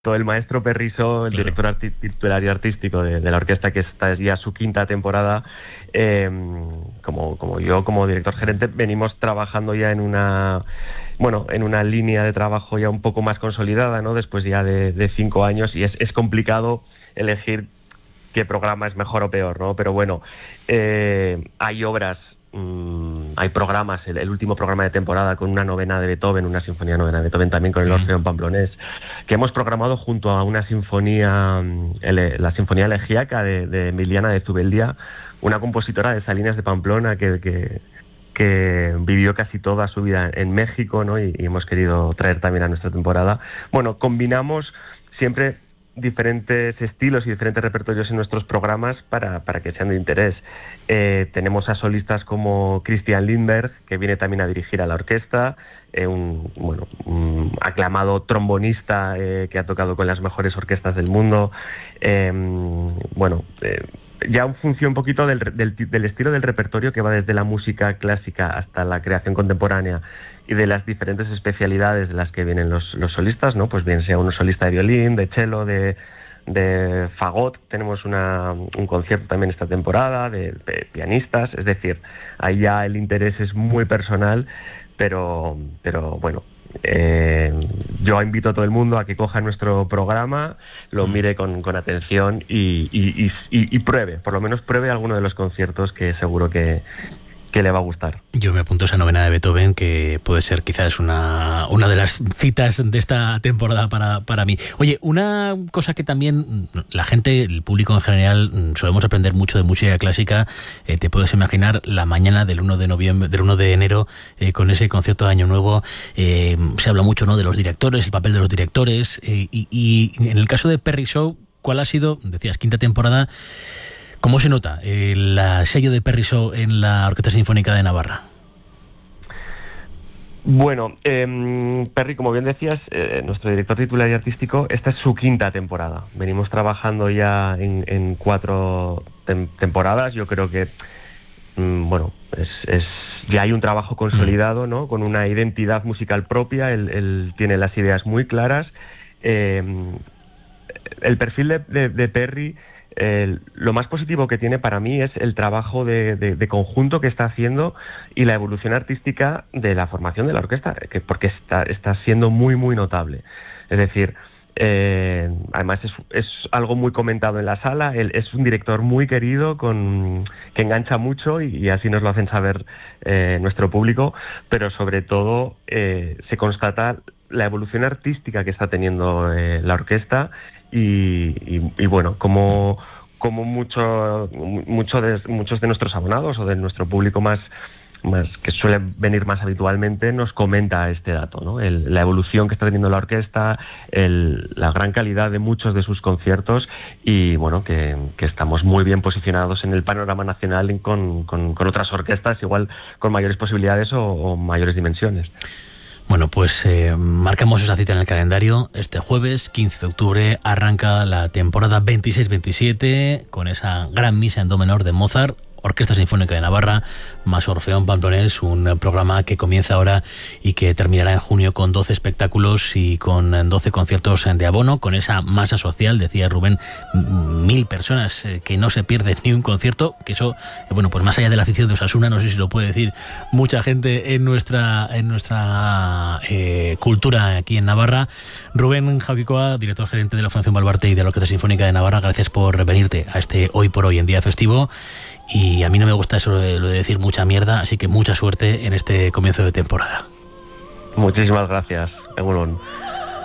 el maestro Perriso, el director titular y artístico de la orquesta, que esta es ya su quinta temporada, como yo, como director gerente, venimos trabajando ya en una línea de trabajo ya un poco más consolidada, ¿no? Después ya de 5 años, y es complicado elegir qué programa es mejor o peor, ¿no? Pero bueno, hay obras, hay programas, el último programa de temporada con una novena de Beethoven, una sinfonía novena de Beethoven, también con el Orfeón Pamplonés, que hemos programado junto a una sinfonía, la Sinfonía Elegíaca de Emiliana de Zubeldia, una compositora de Salinas de Pamplona que vivió casi toda su vida en México, ¿no? Y hemos querido traer también a nuestra temporada. Bueno, combinamos siempre diferentes estilos y diferentes repertorios en nuestros programas para que sean de interés. Tenemos a solistas como Christian Lindberg, que viene también a dirigir a la orquesta, un aclamado trombonista que ha tocado con las mejores orquestas del mundo. Ya en función un poquito del estilo del repertorio, que va desde la música clásica hasta la creación contemporánea, y de las diferentes especialidades de las que vienen los solistas, ¿no? Pues bien sea un solista de violín, de cello, de fagot. Tenemos un concierto también esta temporada de pianistas. Es decir, ahí ya el interés es muy personal, pero bueno, yo invito a todo el mundo a que coja nuestro programa, lo mire con atención y pruebe, por lo menos pruebe alguno de los conciertos, que seguro que le va a gustar. Yo me apunto a esa novena de Beethoven, que puede ser quizás una de las citas de esta temporada para mí. Oye, una cosa que también la gente, el público en general, solemos aprender mucho de música clásica. Te puedes imaginar la mañana del 1 de enero, con ese concierto de Año Nuevo. Se habla mucho, ¿no?, de los directores, el papel de los directores. Y en el caso de Perry Show, ¿cuál ha sido, decías, quinta temporada? ¿Cómo se nota el sello de Perry Show en la Orquesta Sinfónica de Navarra? Bueno, Perry, como bien decías, nuestro director titular y artístico, esta es su quinta temporada. Venimos trabajando ya en 4 temporadas. Yo creo que ya hay un trabajo consolidado, ¿no?, con una identidad musical propia. Él tiene las ideas muy claras. El perfil de Perry, lo más positivo que tiene para mí es el trabajo de conjunto que está haciendo y la evolución artística de la formación de la orquesta, porque está siendo muy, muy notable. Es decir, además es algo muy comentado en la sala. Él es un director muy querido, que engancha mucho, y así nos lo hacen saber nuestro público, pero sobre todo se constata la evolución artística que está teniendo la orquesta. Y bueno, como muchos de nuestros abonados o de nuestro público más que suele venir más habitualmente, nos comenta este dato, ¿no? La evolución que está teniendo la orquesta, la gran calidad de muchos de sus conciertos, y bueno, que estamos muy bien posicionados en el panorama nacional con otras orquestas, igual con mayores posibilidades o mayores dimensiones. Bueno, pues marcamos esa cita en el calendario. Este jueves, 15 de octubre, arranca la temporada 26-27 con esa gran misa en do menor de Mozart, Orquesta Sinfónica de Navarra más Orfeón Pamplonés, un programa que comienza ahora y que terminará en junio con 12 espectáculos y con 12 conciertos de abono, con esa masa social, decía Rubén, 1000 personas que no se pierden ni un concierto, que eso, bueno, pues más allá de la afición de Osasuna, no sé si lo puede decir mucha gente en nuestra cultura aquí en Navarra. Rubén Jauquicoa, director gerente de la Fundación Balbarte y de la Orquesta Sinfónica de Navarra, gracias por venirte a este Hoy por Hoy en día festivo. Y a mí no me gusta eso lo de decir mucha mierda, así que mucha suerte en este comienzo de temporada. Muchísimas gracias, Egunon.